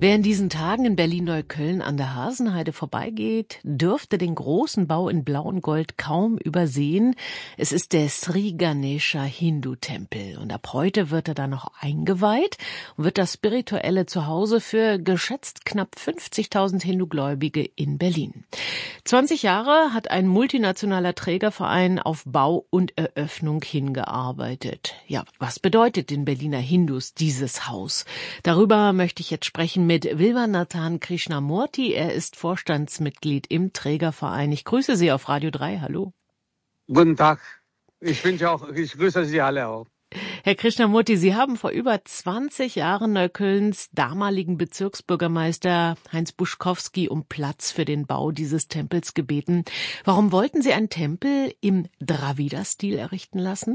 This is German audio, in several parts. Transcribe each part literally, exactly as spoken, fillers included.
Wer in diesen Tagen in Berlin-Neukölln an der Hasenheide vorbeigeht, dürfte den großen Bau in Blau und Gold kaum übersehen. Es ist der Sri Ganesha Hindu-Tempel und ab heute wird er da noch eingeweiht und wird das spirituelle Zuhause für geschätzt knapp fünfzigtausend Hindu-Gläubige in Berlin. zwanzig Jahre hat ein multinationaler Trägerverein auf Bau und Eröffnung hingearbeitet. Ja, was bedeutet den Berliner Hindus dieses Haus? Darüber möchte ich jetzt sprechen mit Vilvanathan Krishnamurthy. Er ist Vorstandsmitglied im Trägerverein. Ich grüße Sie auf Radio drei. Hallo. Guten Tag. Ich wünsche auch, ich grüße Sie alle auch. Herr Krishnamurthy, Sie haben vor über zwanzig Jahren Neuköllns damaligen Bezirksbürgermeister Heinz Buschkowski um Platz für den Bau dieses Tempels gebeten. Warum wollten Sie einen Tempel im Dravida-Stil errichten lassen?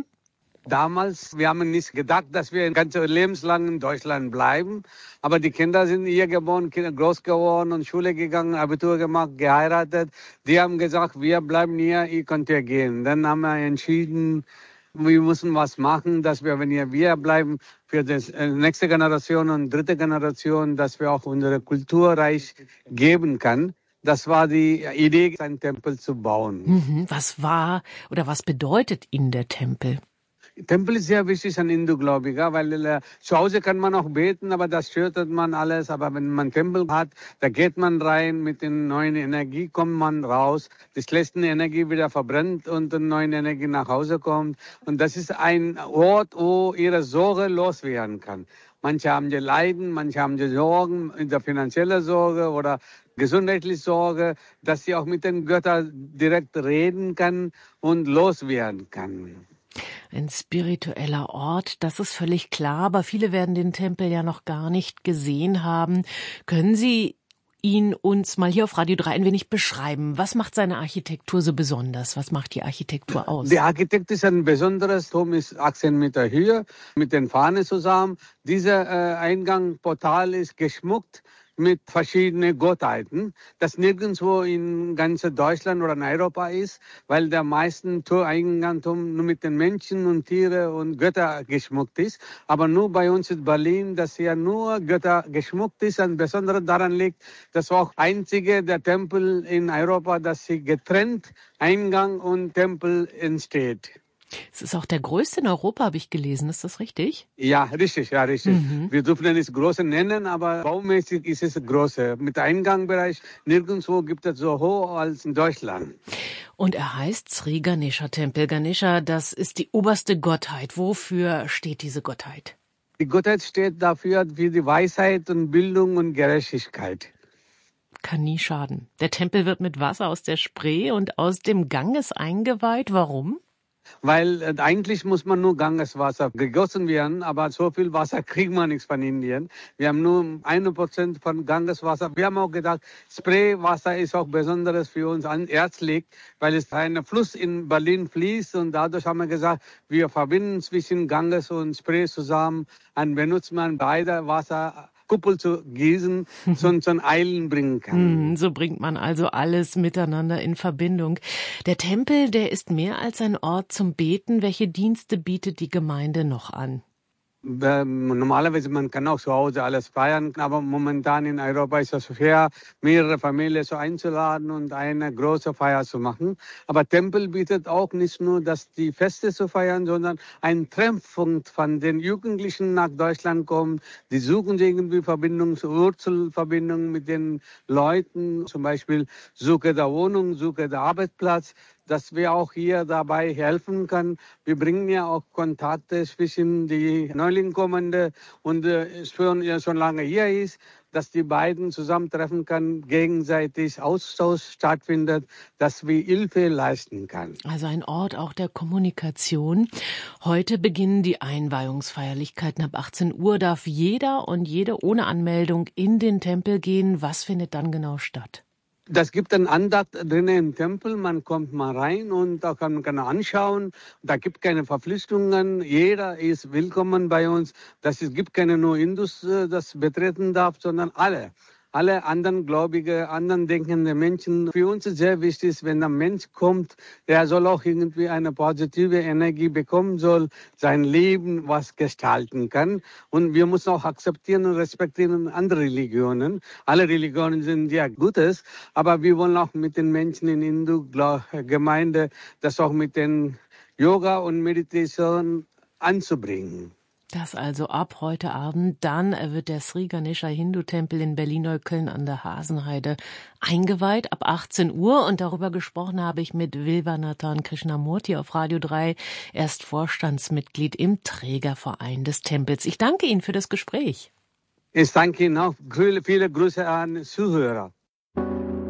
Damals, wir haben nicht gedacht, dass wir ganz lebenslang in Deutschland bleiben. Aber die Kinder sind hier geboren, groß geworden und Schule gegangen, Abitur gemacht, geheiratet. Die haben gesagt, wir bleiben hier, ihr könnt hier gehen. Dann haben wir entschieden, wir müssen was machen, dass wir, wenn wir hier bleiben, für die nächste Generation und dritte Generation, dass wir auch unsere Kulturreich geben können. Das war die Idee, einen Tempel zu bauen. Mhm. Was war oder was bedeutet Ihnen der Tempel? Tempel ist sehr wichtig an Hindu-Gläubiger, weil äh, zu Hause kann man auch beten, aber das schüttet man alles. Aber wenn man Tempel hat, da geht man rein, mit der neuen Energie kommt man raus, die schlechte Energie wieder verbrennt und die neue Energie nach Hause kommt. Und das ist ein Ort, wo ihre Sorge loswerden kann. Manche haben die Leiden, manche haben die Sorgen, die finanzielle Sorge oder gesundheitliche Sorge, dass sie auch mit den Göttern direkt reden kann und loswerden kann. Ein spiritueller Ort, das ist völlig klar, aber viele werden den Tempel ja noch gar nicht gesehen haben. Können Sie ihn uns mal hier auf Radio drei ein wenig beschreiben? Was macht seine Architektur so besonders? Was macht die Architektur aus? Die Architekt ist ein besonderes Turm, ist achtzehn Meter Höhe, mit den Fahnen zusammen. Dieser äh, Eingangsportal ist geschmückt mit verschiedenen Gottheiten, das nirgendwo in ganz Deutschland oder in Europa ist, weil der meisten Eingangsturm nur mit den Menschen und Tiere und Götter geschmückt ist. Aber nur bei uns in Berlin, dass hier nur Götter geschmückt ist. Ein Besonderes daran liegt, das war auch einzige der Tempel in Europa, dass sie getrennt Eingang und Tempel entsteht. Es ist auch der größte in Europa, habe ich gelesen. Ist das richtig? Ja, richtig, ja, richtig. Mhm. Wir dürfen nicht große nennen, aber baumäßig ist es große. Mit Eingangbereich nirgendwo gibt es so hoch als in Deutschland. Und er heißt Sri Ganesha Tempel. Ganesha, das ist die oberste Gottheit. Wofür steht diese Gottheit? Die Gottheit steht dafür für die Weisheit und Bildung und Gerechtigkeit. Kann nie schaden. Der Tempel wird mit Wasser aus der Spree und aus dem Ganges eingeweiht. Warum? Weil äh, eigentlich muss man nur Gangeswasser gegossen werden, aber so viel Wasser kriegt man nichts von Indien. Wir haben nur ein Prozent von Gangeswasser. Wir haben auch gedacht, Spraywasser ist auch Besonderes für uns an Herz liegt, weil es ein Fluss in Berlin fließt und dadurch haben wir gesagt, wir verbinden zwischen Ganges und Spray zusammen und benutzt man beide Wasser Kuppel zu gießen, so zum Eilen bringen kann. So bringt man also alles miteinander in Verbindung. Der Tempel, der ist mehr als ein Ort zum Beten. Welche Dienste bietet die Gemeinde noch an? Normalerweise man kann auch zu Hause alles feiern, aber momentan in Europa ist es schwer, mehrere Familien so einzuladen und eine große Feier zu machen. Aber Tempel bietet auch nicht nur, dass die Feste zu feiern, sondern ein Treffpunkt von den Jugendlichen nach Deutschland kommt. Die suchen irgendwie Verbindung, Wurzelverbindung mit den Leuten, zum Beispiel Suche der Wohnung, Suche der Arbeitsplatz, dass wir auch hier dabei helfen können. Wir bringen ja auch Kontakte zwischen die Neulinkommende und äh, schon, ja, schon lange hier ist, dass die beiden zusammentreffen können, gegenseitig Austausch stattfindet, dass wir Hilfe leisten können. Also ein Ort auch der Kommunikation. Heute beginnen die Einweihungsfeierlichkeiten. Ab achtzehn Uhr darf jeder und jede ohne Anmeldung in den Tempel gehen. Was findet dann genau statt? Das gibt ein Andacht drinnen im Tempel, man kommt mal rein und da kann man kann anschauen. Da gibt keine Verpflichtungen, jeder ist willkommen bei uns. Das ist, gibt keine nur Hindus, das betreten darf, sondern alle. alle anderen Gläubige, anderen denkende Menschen. Für uns ist sehr wichtig, wenn ein Mensch kommt, der soll auch irgendwie eine positive Energie bekommen soll, sein Leben was gestalten kann. Und wir müssen auch akzeptieren und respektieren andere Religionen. Alle Religionen sind ja Gutes, aber wir wollen auch mit den Menschen in Hindu-Gemeinde das auch mit den Yoga und Meditation anzubringen. Das also ab heute Abend. Dann wird der Sri Ganesha Hindu-Tempel in Berlin-Neukölln an der Hasenheide eingeweiht ab achtzehn Uhr. Und darüber gesprochen habe ich mit Vilvanathan Krishnamurti auf Radio drei. Er ist Vorstandsmitglied im Trägerverein des Tempels. Ich danke Ihnen für das Gespräch. Ich danke Ihnen auch. Viele Grüße an Zuhörer.